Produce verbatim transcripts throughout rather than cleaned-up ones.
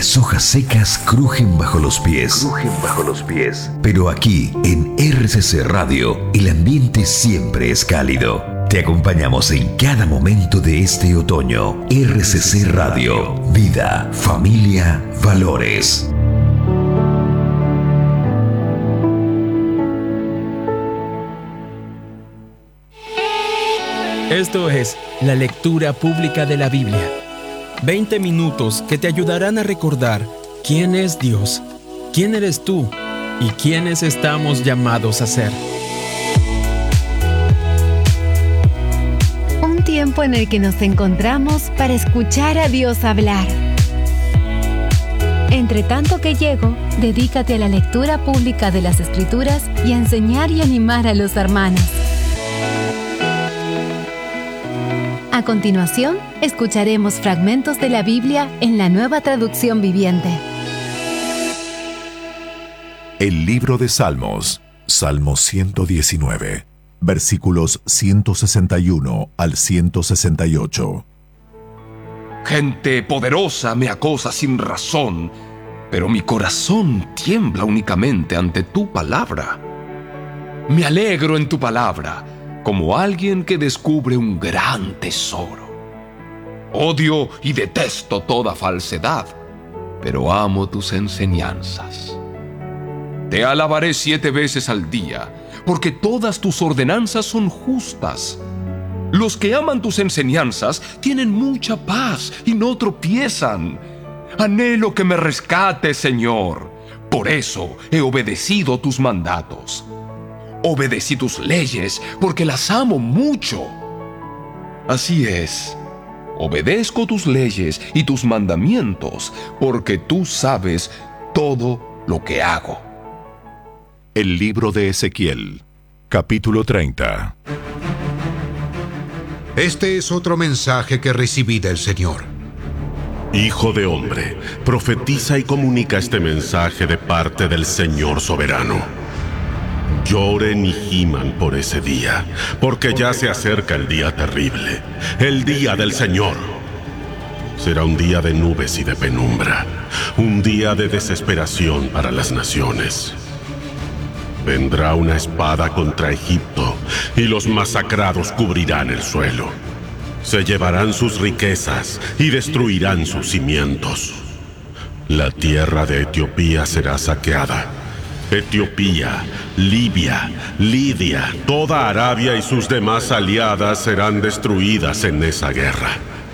las hojas secas crujen bajo los pies. Crujen bajo los pies. Pero aquí, en R C C Radio, el ambiente siempre es cálido. Te acompañamos en cada momento de este otoño. R C C Radio. Vida, familia, valores. Esto es la lectura pública de la Biblia. veinte minutos que te ayudarán a recordar quién es Dios, quién eres tú y quiénes estamos llamados a ser. Un tiempo en el que nos encontramos para escuchar a Dios hablar. Entre tanto que llego, dedícate a la lectura pública de las Escrituras y a enseñar y animar a los hermanos. A continuación, escucharemos fragmentos de la Biblia en la Nueva Traducción Viviente. El libro de Salmos, Salmo ciento diecinueve, versículos ciento sesenta y uno al ciento sesenta y ocho. Gente poderosa me acosa sin razón, pero mi corazón tiembla únicamente ante tu palabra. Me alegro en tu palabra, como alguien que descubre un gran tesoro. Odio y detesto toda falsedad, pero amo tus enseñanzas. Te alabaré siete veces al día, porque todas tus ordenanzas son justas. Los que aman tus enseñanzas tienen mucha paz y no tropiezan. Anhelo que me rescates, Señor. Por eso he obedecido tus mandatos. Obedecí tus leyes porque las amo mucho. Así es, obedezco tus leyes y tus mandamientos porque tú sabes todo lo que hago. El libro de Ezequiel, capítulo treinta. Este es otro mensaje que recibí del Señor. Hijo de hombre, profetiza y comunica este mensaje de parte del Señor soberano. Lloren y giman por ese día, porque ya se acerca el día terrible, el día del Señor. Será un día de nubes y de penumbra, un día de desesperación para las naciones. Vendrá una espada contra Egipto, y los masacrados cubrirán el suelo. Se llevarán sus riquezas y destruirán sus cimientos. La tierra de Etiopía será saqueada. Etiopía, Libia, Lidia, toda Arabia y sus demás aliadas serán destruidas en esa guerra.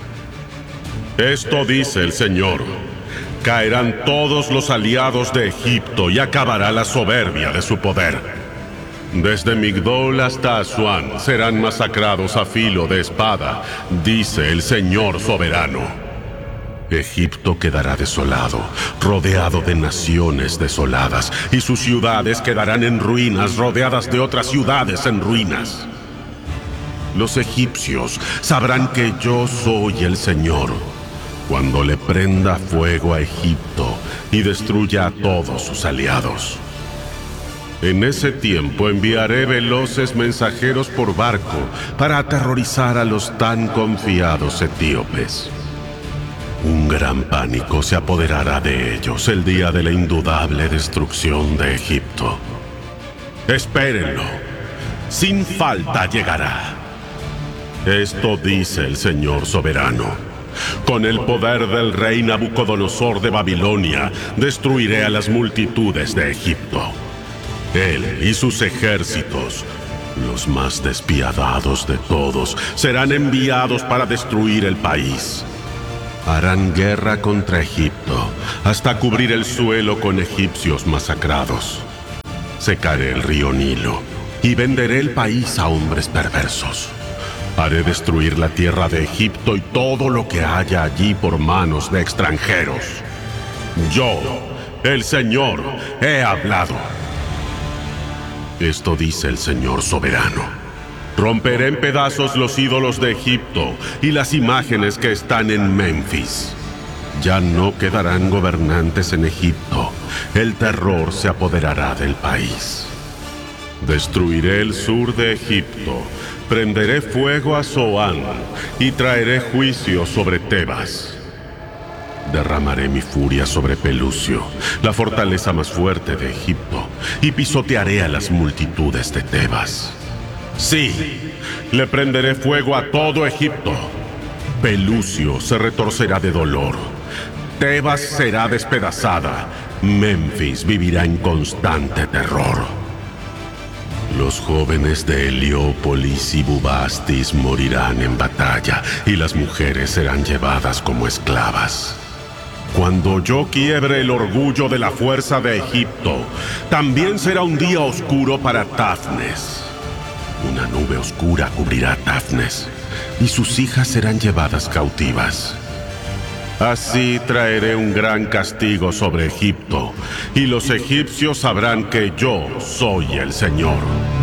Esto dice el Señor: caerán todos los aliados de Egipto y acabará la soberbia de su poder. Desde Migdol hasta Asuán serán masacrados a filo de espada, dice el Señor soberano. Egipto quedará desolado, rodeado de naciones desoladas, y sus ciudades quedarán en ruinas, rodeadas de otras ciudades en ruinas. Los egipcios sabrán que yo soy el Señor, cuando le prenda fuego a Egipto y destruya a todos sus aliados. En ese tiempo enviaré veloces mensajeros por barco para aterrorizar a los tan confiados etíopes. Un gran pánico se apoderará de ellos el día de la indudable destrucción de Egipto. Espérenlo, sin falta llegará. Esto dice el Señor soberano: con el poder del rey Nabucodonosor de Babilonia, destruiré a las multitudes de Egipto. Él y sus ejércitos, los más despiadados de todos, serán enviados para destruir el país. Harán guerra contra Egipto, hasta cubrir el suelo con egipcios masacrados. Secaré el río Nilo, y venderé el país a hombres perversos. Haré destruir la tierra de Egipto y todo lo que haya allí por manos de extranjeros. Yo, el Señor, he hablado. Esto dice el Señor soberano: romperé en pedazos los ídolos de Egipto y las imágenes que están en Memphis. Ya no quedarán gobernantes en Egipto. El terror se apoderará del país. Destruiré el sur de Egipto, prenderé fuego a Zoán y traeré juicio sobre Tebas. Derramaré mi furia sobre Pelusio, la fortaleza más fuerte de Egipto, y pisotearé a las multitudes de Tebas. Sí, le prenderé fuego a todo Egipto. Pelusio se retorcerá de dolor. Tebas será despedazada. Memphis vivirá en constante terror. Los jóvenes de Heliópolis y Bubastis morirán en batalla, y las mujeres serán llevadas como esclavas. Cuando yo quiebre el orgullo de la fuerza de Egipto, también será un día oscuro para Tafnes. Una nube oscura cubrirá a Tafnes, y sus hijas serán llevadas cautivas. Así traeré un gran castigo sobre Egipto, y los egipcios sabrán que yo soy el Señor.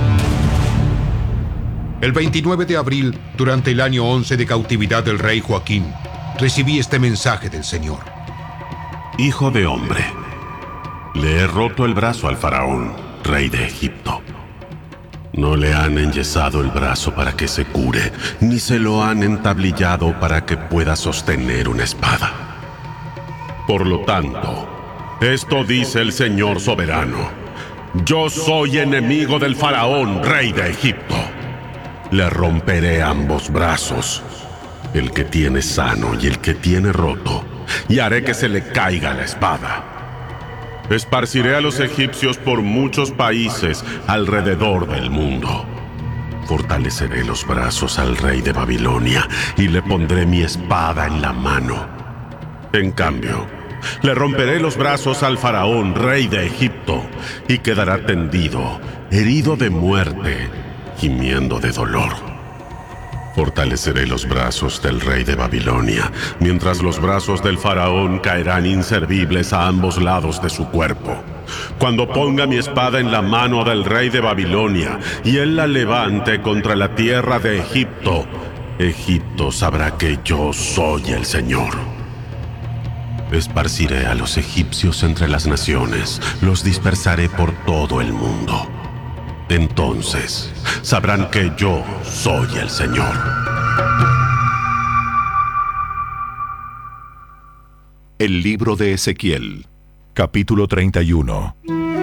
El veintinueve de abril, durante el año once de cautividad del rey Joaquín, recibí este mensaje del Señor. Hijo de hombre, le he roto el brazo al faraón, rey de Egipto. No le han enyesado el brazo para que se cure, ni se lo han entablillado para que pueda sostener una espada. Por lo tanto, esto dice el Señor soberano: yo soy enemigo del faraón, rey de Egipto. Le romperé ambos brazos, el que tiene sano y el que tiene roto, y haré que se le caiga la espada. Esparciré a los egipcios por muchos países alrededor del mundo. Fortaleceré los brazos al rey de Babilonia y le pondré mi espada en la mano. En cambio, le romperé los brazos al faraón, rey de Egipto, y quedará tendido, herido de muerte, gimiendo de dolor. Fortaleceré los brazos del rey de Babilonia, mientras los brazos del faraón caerán inservibles a ambos lados de su cuerpo. Cuando ponga mi espada en la mano del rey de Babilonia y él la levante contra la tierra de Egipto, Egipto sabrá que yo soy el Señor. Esparciré a los egipcios entre las naciones, los dispersaré por todo el mundo. Entonces sabrán que yo soy el Señor. El libro de Ezequiel, capítulo treinta y uno.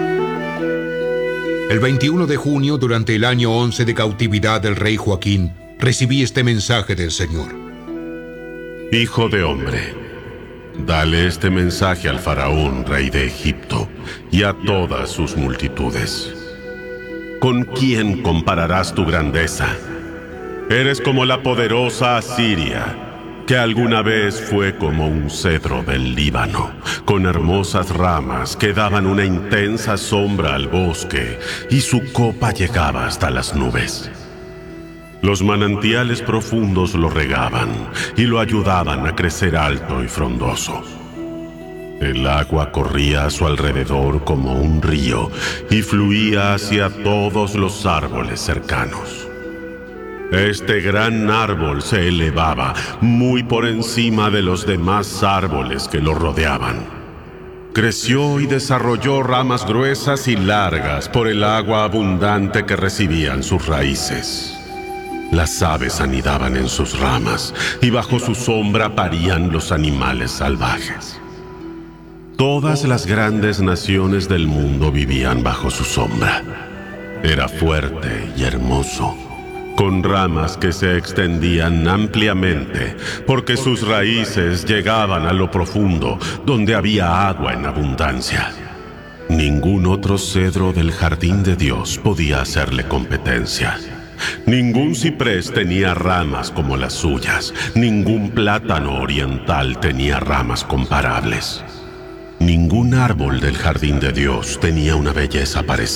El veintiuno de junio, durante el año once de cautividad del rey Joaquín, recibí este mensaje del Señor. Hijo de hombre, dale este mensaje al faraón, rey de Egipto, y a todas sus multitudes. ¿Con quién compararás tu grandeza? Eres como la poderosa Asiria, que alguna vez fue como un cedro del Líbano, con hermosas ramas que daban una intensa sombra al bosque, y su copa llegaba hasta las nubes. Los manantiales profundos lo regaban y lo ayudaban a crecer alto y frondoso. El agua corría a su alrededor como un río y fluía hacia todos los árboles cercanos. Este gran árbol se elevaba muy por encima de los demás árboles que lo rodeaban. Creció y desarrolló ramas gruesas y largas por el agua abundante que recibían sus raíces. Las aves anidaban en sus ramas y bajo su sombra parían los animales salvajes. Todas las grandes naciones del mundo vivían bajo su sombra. Era fuerte y hermoso, con ramas que se extendían ampliamente, porque sus raíces llegaban a lo profundo, donde había agua en abundancia. Ningún otro cedro del jardín de Dios podía hacerle competencia. Ningún ciprés tenía ramas como las suyas, ningún plátano oriental tenía ramas comparables. Ningún árbol del jardín de Dios tenía una belleza parecida.